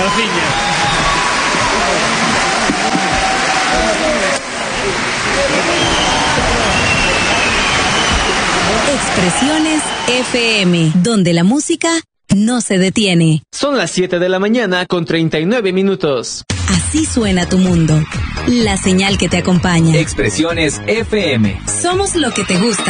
las niñas. Expresiones FM, donde la música no se detiene. Son las 7 de la mañana con 39 minutos. Así suena tu mundo. La señal que te acompaña. Expresiones FM. Somos lo que te gusta.